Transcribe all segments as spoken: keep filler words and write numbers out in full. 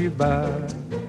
plus bas.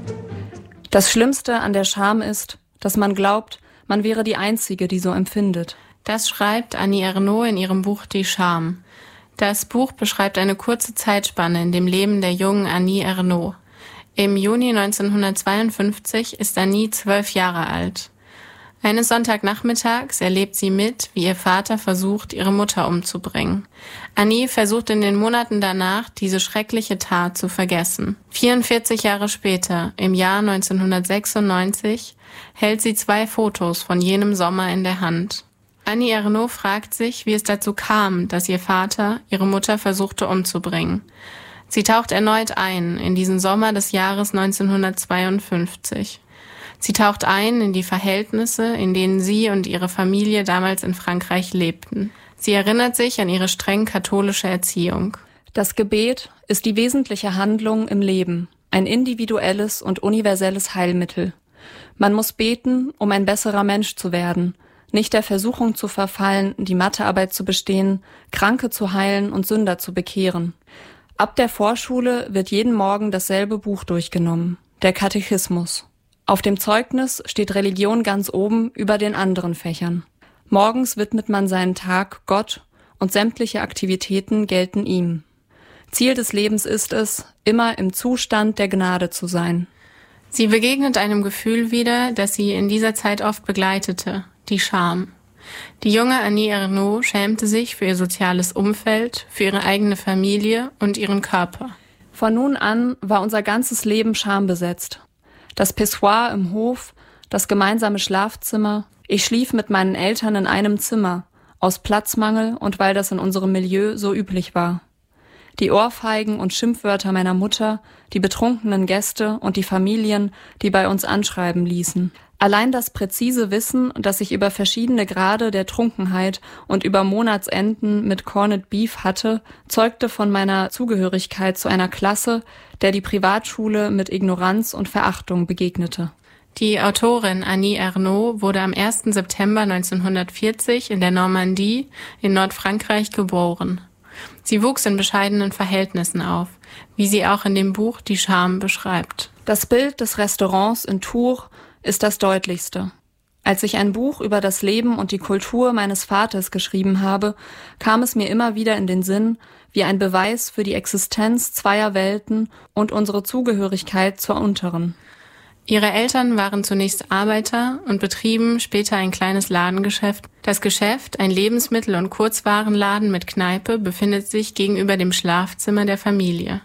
Das Schlimmste an der Scham ist, dass man glaubt, man wäre die Einzige, die so empfindet. Das schreibt Annie Ernaux in ihrem Buch Die Scham. Das Buch beschreibt eine kurze Zeitspanne in dem Leben der jungen Annie Ernaux. Im Juni neunzehnhundertzweiundfünfzig ist Annie zwölf Jahre alt. Eines Sonntagnachmittags erlebt sie mit, wie ihr Vater versucht, ihre Mutter umzubringen. Annie versucht in den Monaten danach, diese schreckliche Tat zu vergessen. vierundvierzig Jahre später, im Jahr neunzehnhundertsechsundneunzig, hält sie zwei Fotos von jenem Sommer in der Hand. Annie Ernaux fragt sich, wie es dazu kam, dass ihr Vater ihre Mutter versuchte umzubringen. Sie taucht erneut ein in diesen Sommer des Jahres neunzehnhundertzweiundfünfzig. Sie taucht ein in die Verhältnisse, in denen sie und ihre Familie damals in Frankreich lebten. Sie erinnert sich an ihre streng katholische Erziehung. Das Gebet ist die wesentliche Handlung im Leben, ein individuelles und universelles Heilmittel. Man muss beten, um ein besserer Mensch zu werden, nicht der Versuchung zu verfallen, die Mathearbeit zu bestehen, Kranke zu heilen und Sünder zu bekehren. Ab der Vorschule wird jeden Morgen dasselbe Buch durchgenommen, der Katechismus. Auf dem Zeugnis steht Religion ganz oben über den anderen Fächern. Morgens widmet man seinen Tag Gott und sämtliche Aktivitäten gelten ihm. Ziel des Lebens ist es, immer im Zustand der Gnade zu sein. Sie begegnet einem Gefühl wieder, das sie in dieser Zeit oft begleitete, die Scham. Die junge Annie Ernaux schämte sich für ihr soziales Umfeld, für ihre eigene Familie und ihren Körper. Von nun an war unser ganzes Leben schambesetzt. Das Pissoir im Hof, das gemeinsame Schlafzimmer. Ich schlief mit meinen Eltern in einem Zimmer, aus Platzmangel und weil das in unserem Milieu so üblich war. Die Ohrfeigen und Schimpfwörter meiner Mutter, die betrunkenen Gäste und die Familien, die bei uns anschreiben ließen. Allein das präzise Wissen, dass ich über verschiedene Grade der Trunkenheit und über Monatsenden mit Corned Beef hatte, zeugte von meiner Zugehörigkeit zu einer Klasse, der die Privatschule mit Ignoranz und Verachtung begegnete. Die Autorin Annie Ernaux wurde am ersten September neunzehnhundertvierzig in der Normandie in Nordfrankreich geboren. Sie wuchs in bescheidenen Verhältnissen auf, wie sie auch in dem Buch Die Scham beschreibt. Das Bild des Restaurants in Tours ist das deutlichste. Als ich ein Buch über das Leben und die Kultur meines Vaters geschrieben habe, kam es mir immer wieder in den Sinn, wie ein Beweis für die Existenz zweier Welten und unsere Zugehörigkeit zur unteren. Ihre Eltern waren zunächst Arbeiter und betrieben später ein kleines Ladengeschäft. Das Geschäft, ein Lebensmittel- und Kurzwarenladen mit Kneipe, befindet sich gegenüber dem Schlafzimmer der Familie.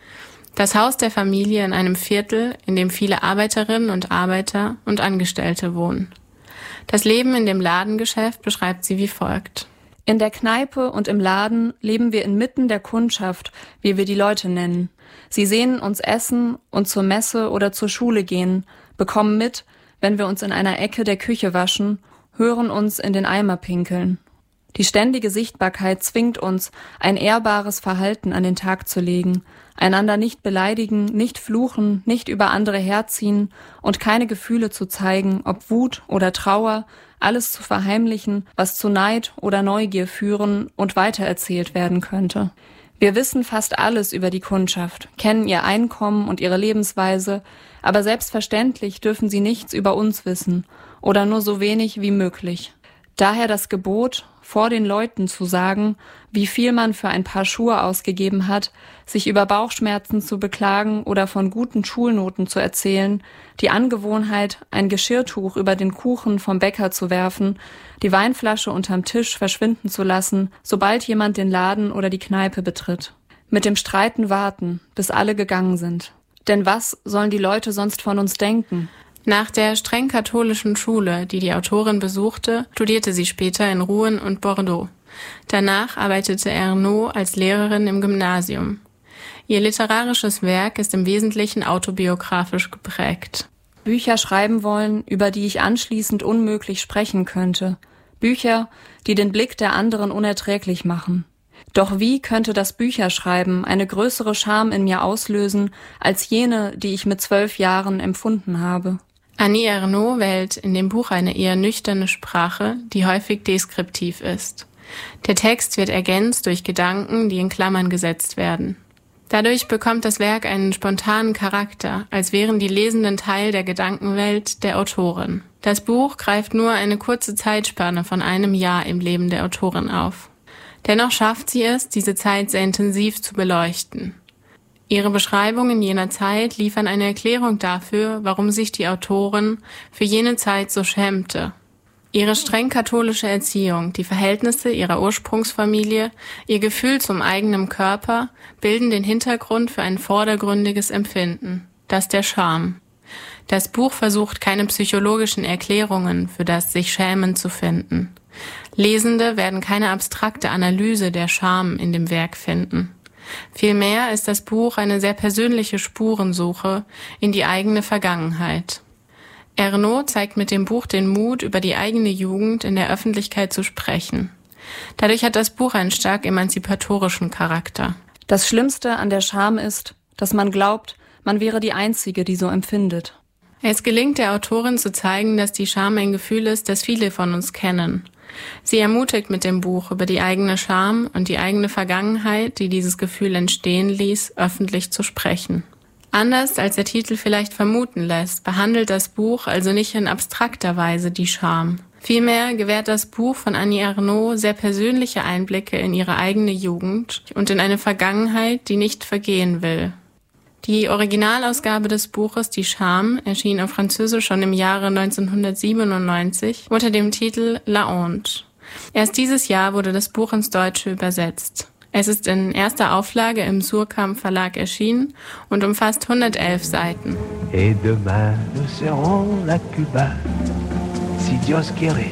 Das Haus der Familie in einem Viertel, in dem viele Arbeiterinnen und Arbeiter und Angestellte wohnen. Das Leben in dem Ladengeschäft beschreibt sie wie folgt. In der Kneipe und im Laden leben wir inmitten der Kundschaft, wie wir die Leute nennen. Sie sehen uns essen und zur Messe oder zur Schule gehen, bekommen mit, wenn wir uns in einer Ecke der Küche waschen, hören uns in den Eimer pinkeln. Die ständige Sichtbarkeit zwingt uns, ein ehrbares Verhalten an den Tag zu legen, einander nicht beleidigen, nicht fluchen, nicht über andere herziehen und keine Gefühle zu zeigen, ob Wut oder Trauer, alles zu verheimlichen, was zu Neid oder Neugier führen und weitererzählt werden könnte. Wir wissen fast alles über die Kundschaft, kennen ihr Einkommen und ihre Lebensweise, aber selbstverständlich dürfen sie nichts über uns wissen oder nur so wenig wie möglich. Daher das Gebot, vor den Leuten zu sagen, wie viel man für ein Paar Schuhe ausgegeben hat, sich über Bauchschmerzen zu beklagen oder von guten Schulnoten zu erzählen, die Angewohnheit, ein Geschirrtuch über den Kuchen vom Bäcker zu werfen, die Weinflasche unterm Tisch verschwinden zu lassen, sobald jemand den Laden oder die Kneipe betritt. Mit dem Streiten warten, bis alle gegangen sind. Denn was sollen die Leute sonst von uns denken? Nach der streng katholischen Schule, die die Autorin besuchte, studierte sie später in Rouen und Bordeaux. Danach arbeitete Ernaux als Lehrerin im Gymnasium. Ihr literarisches Werk ist im Wesentlichen autobiografisch geprägt. Bücher schreiben wollen, über die ich anschließend unmöglich sprechen könnte. Bücher, die den Blick der anderen unerträglich machen. Doch wie könnte das Bücherschreiben eine größere Scham in mir auslösen, als jene, die ich mit zwölf Jahren empfunden habe? Annie Ernaux wählt in dem Buch eine eher nüchterne Sprache, die häufig deskriptiv ist. Der Text wird ergänzt durch Gedanken, die in Klammern gesetzt werden. Dadurch bekommt das Werk einen spontanen Charakter, als wären die Lesenden Teil der Gedankenwelt der Autorin. Das Buch greift nur eine kurze Zeitspanne von einem Jahr im Leben der Autorin auf. Dennoch schafft sie es, diese Zeit sehr intensiv zu beleuchten. Ihre Beschreibungen jener Zeit liefern eine Erklärung dafür, warum sich die Autorin für jene Zeit so schämte. Ihre streng katholische Erziehung, die Verhältnisse ihrer Ursprungsfamilie, ihr Gefühl zum eigenen Körper bilden den Hintergrund für ein vordergründiges Empfinden, das der Scham. Das Buch versucht keine psychologischen Erklärungen für das sich Schämen zu finden. Lesende werden keine abstrakte Analyse der Scham in dem Werk finden. Vielmehr ist das Buch eine sehr persönliche Spurensuche in die eigene Vergangenheit. Ernaux zeigt mit dem Buch den Mut, über die eigene Jugend in der Öffentlichkeit zu sprechen. Dadurch hat das Buch einen stark emanzipatorischen Charakter. Das Schlimmste an der Scham ist, dass man glaubt, man wäre die Einzige, die so empfindet. Es gelingt der Autorin zu zeigen, dass die Scham ein Gefühl ist, das viele von uns kennen. Sie ermutigt mit dem Buch, über die eigene Scham und die eigene Vergangenheit, die dieses Gefühl entstehen ließ, öffentlich zu sprechen. Anders als der Titel vielleicht vermuten lässt, behandelt das Buch also nicht in abstrakter Weise die Scham. Vielmehr gewährt das Buch von Annie Ernaux sehr persönliche Einblicke in ihre eigene Jugend und in eine Vergangenheit, die nicht vergehen will. Die Originalausgabe des Buches Die Scham erschien auf Französisch schon im Jahre neunzehnhundertsiebenundneunzig unter dem Titel La Honte. Erst dieses Jahr wurde das Buch ins Deutsche übersetzt. Es ist in erster Auflage im Surkamp Verlag erschienen und umfasst hundertelf Seiten. Et demain nous serons à Cuba, si Dios quiere.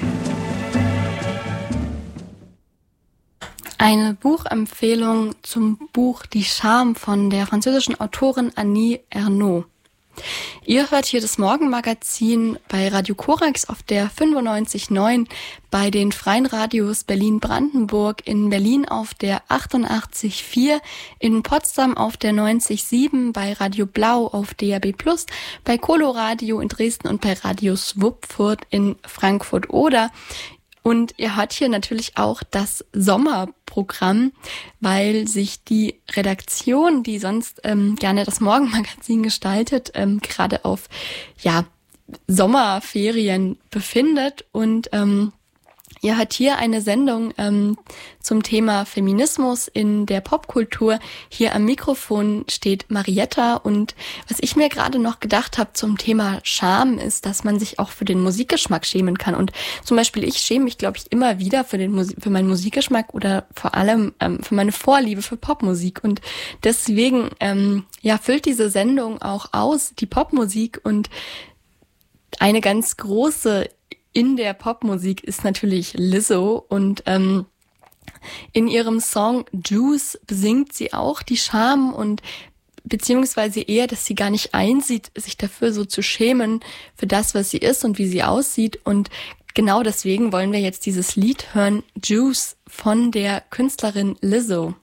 Eine Buchempfehlung zum Buch Die Scham von der französischen Autorin Annie Ernaux. Ihr hört hier das Morgenmagazin bei Radio Korax auf der fünfundneunzig Komma neun, bei den Freien Radios Berlin-Brandenburg, in Berlin auf der achtundachtzig Komma vier, in Potsdam auf der neunzig Komma sieben, bei Radio Blau auf D A B plus, bei Coloradio in Dresden und bei Radio Schwupfurt in Frankfurt-Oder. Und ihr hört hier natürlich auch das Sommerprogramm, weil sich die Redaktion, die sonst ähm, gerne das Morgenmagazin gestaltet, ähm, gerade auf ja Sommerferien befindet. Und ähm, ihr hört hier eine Sendung ähm, zum Thema Feminismus in der Popkultur. Hier am Mikrofon steht Marietta, und was ich mir gerade noch gedacht habe zum Thema Scham ist, dass man sich auch für den Musikgeschmack schämen kann. Und zum Beispiel ich schäme mich, glaube ich, immer wieder für den Musi- für meinen Musikgeschmack oder vor allem ähm, für meine Vorliebe für Popmusik. Und deswegen ähm, ja füllt diese Sendung auch aus, die Popmusik. Und eine ganz große in der Popmusik ist natürlich Lizzo, und ähm, in ihrem Song Juice besingt sie auch die Scham und beziehungsweise eher, dass sie gar nicht einsieht, sich dafür so zu schämen für das, was sie ist und wie sie aussieht. Und genau deswegen wollen wir jetzt dieses Lied hören, Juice von der Künstlerin Lizzo.